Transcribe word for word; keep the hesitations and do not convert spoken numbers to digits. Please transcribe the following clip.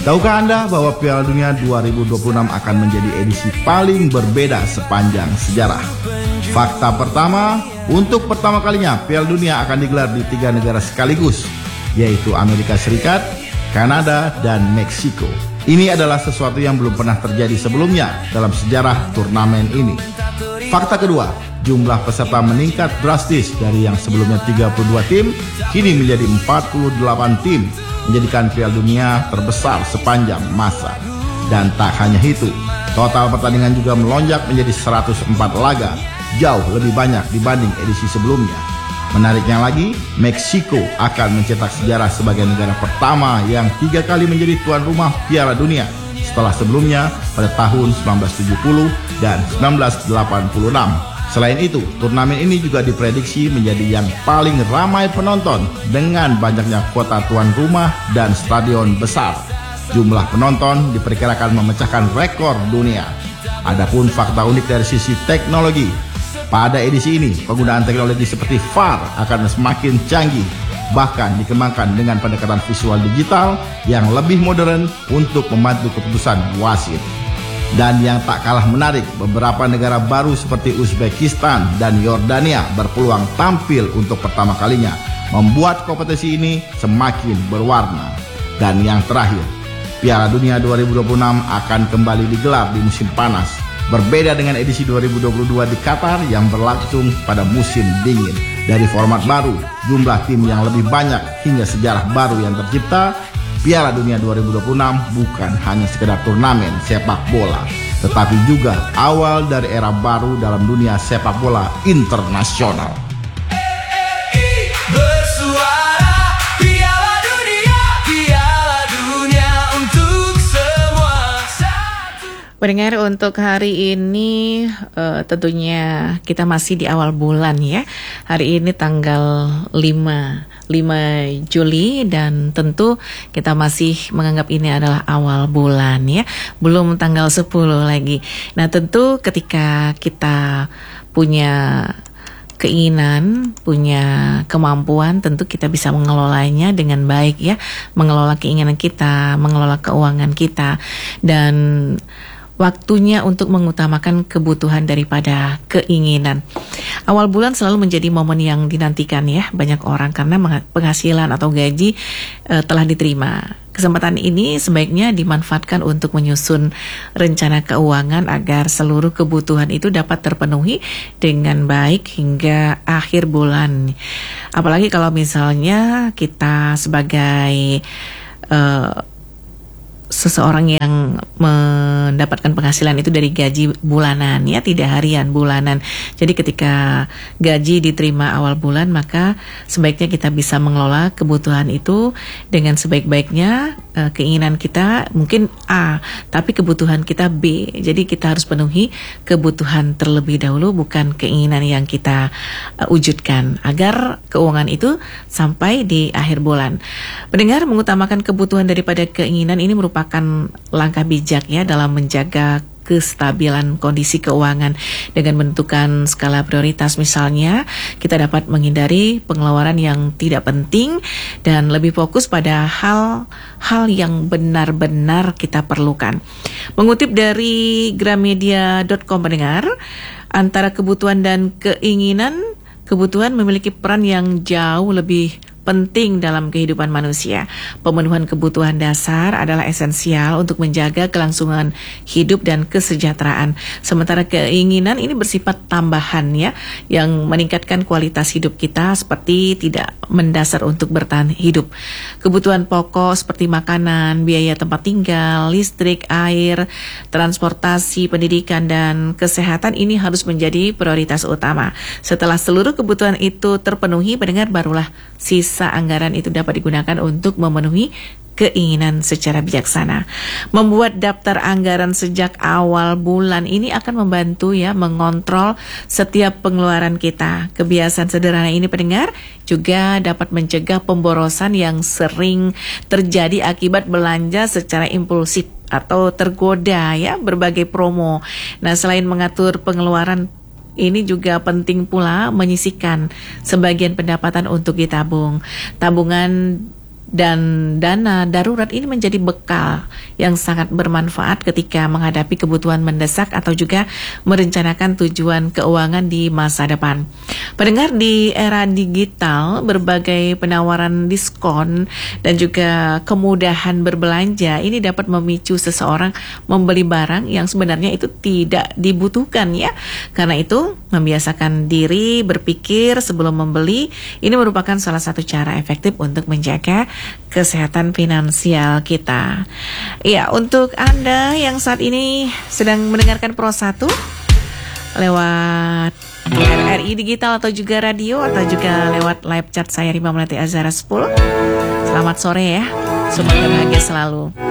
Tahukah Anda bahwa Piala Dunia dua ribu dua puluh enam akan menjadi edisi paling berbeda sepanjang sejarah? Fakta pertama, untuk pertama kalinya Piala Dunia akan digelar di tiga negara sekaligus, yaitu Amerika Serikat, Kanada, dan Meksiko. Ini adalah sesuatu yang belum pernah terjadi sebelumnya dalam sejarah turnamen ini. Fakta kedua, jumlah peserta meningkat drastis dari yang sebelumnya tiga puluh dua tim, kini menjadi empat puluh delapan tim, menjadikan Piala Dunia terbesar sepanjang masa. Dan tak hanya itu, total pertandingan juga melonjak menjadi seratus empat laga, jauh lebih banyak dibanding edisi sebelumnya. Menariknya lagi, Meksiko akan mencetak sejarah sebagai negara pertama yang tiga kali menjadi tuan rumah Piala Dunia, setelah sebelumnya pada tahun seribu sembilan ratus tujuh puluh dan seribu sembilan ratus delapan puluh enam. Selain itu, turnamen ini juga diprediksi menjadi yang paling ramai penonton dengan banyaknya kuota tuan rumah dan stadion besar. Jumlah penonton diperkirakan memecahkan rekor dunia. Adapun fakta unik dari sisi teknologi, pada edisi ini penggunaan teknologi seperti V A R akan semakin canggih, bahkan dikembangkan dengan pendekatan visual digital yang lebih modern untuk membantu keputusan wasit. Dan yang tak kalah menarik, beberapa negara baru seperti Uzbekistan dan Yordania berpeluang tampil untuk pertama kalinya, membuat kompetisi ini semakin berwarna. Dan yang terakhir, Piala Dunia dua ribu dua puluh enam akan kembali digelar di musim panas, berbeda dengan edisi dua ribu dua puluh dua di Qatar yang berlangsung pada musim dingin. Dari format baru, jumlah tim yang lebih banyak, hingga sejarah baru yang tercipta, Piala Dunia dua ribu dua puluh enam bukan hanya sekedar turnamen sepak bola, tetapi juga awal dari era baru dalam dunia sepak bola internasional. Pendengar, untuk hari ini uh, tentunya kita masih di awal bulan ya. Hari ini tanggal lima Juli dan tentu kita masih menganggap ini adalah awal bulan ya. Belum tanggal sepuluh lagi. Nah, tentu ketika kita punya keinginan, punya kemampuan, tentu kita bisa mengelolanya dengan baik ya. Mengelola keinginan kita, mengelola keuangan kita, dan waktunya untuk mengutamakan kebutuhan daripada keinginan. Awal bulan selalu menjadi momen yang dinantikan ya banyak orang karena penghasilan atau gaji e, telah diterima. Kesempatan ini sebaiknya dimanfaatkan untuk menyusun rencana keuangan agar seluruh kebutuhan itu dapat terpenuhi dengan baik hingga akhir bulan. Apalagi kalau misalnya kita sebagai e, seseorang yang mendapatkan penghasilan itu dari gaji bulanan ya, tidak harian, bulanan. Jadi ketika gaji diterima awal bulan, maka sebaiknya kita bisa mengelola kebutuhan itu dengan sebaik-baiknya. E, keinginan kita mungkin A, tapi kebutuhan kita B. Jadi kita harus penuhi kebutuhan terlebih dahulu, bukan keinginan yang kita uh, wujudkan, agar keuangan itu sampai di akhir bulan. Pendengar, mengutamakan kebutuhan daripada keinginan ini merupakan merupakan langkah bijak ya dalam menjaga kestabilan kondisi keuangan. Dengan menentukan skala prioritas, misalnya kita dapat menghindari pengeluaran yang tidak penting dan lebih fokus pada hal-hal yang benar-benar kita perlukan. Mengutip dari gramedia dot com, pendengar, antara kebutuhan dan keinginan, kebutuhan memiliki peran yang jauh lebih penting dalam kehidupan manusia. Pemenuhan kebutuhan dasar adalah esensial untuk menjaga kelangsungan hidup dan kesejahteraan. Sementara keinginan ini bersifat tambahan ya, yang meningkatkan kualitas hidup kita seperti tidak mendasar untuk bertahan hidup. Kebutuhan pokok seperti makanan, biaya tempat tinggal, listrik, air, transportasi, pendidikan, dan kesehatan ini harus menjadi prioritas utama. Setelah seluruh kebutuhan itu terpenuhi, pendengar, barulah sisa anggaran itu dapat digunakan untuk memenuhi keinginan secara bijaksana. Membuat daftar anggaran sejak awal bulan ini akan membantu ya mengontrol setiap pengeluaran kita. Kebiasaan sederhana ini, pendengar, juga dapat mencegah pemborosan yang sering terjadi akibat belanja secara impulsif atau tergoda ya berbagai promo. Nah, selain mengatur pengeluaran, ini juga penting pula menyisihkan sebagian pendapatan untuk ditabung. Tabungan Dan dana darurat ini menjadi bekal yang sangat bermanfaat ketika menghadapi kebutuhan mendesak atau juga merencanakan tujuan keuangan di masa depan. Pendengar, di era digital, berbagai penawaran diskon dan juga kemudahan berbelanja ini dapat memicu seseorang membeli barang yang sebenarnya itu tidak dibutuhkan ya. Karena itu, membiasakan diri berpikir sebelum membeli ini merupakan salah satu cara efektif untuk menjaga kesehatan finansial kita. Ya, untuk Anda yang saat ini sedang mendengarkan Pro satu lewat R R I Digital atau juga radio atau juga lewat live chat saya Rima Melati Azhara sepuluh. Selamat sore ya. Semoga bahagia selalu.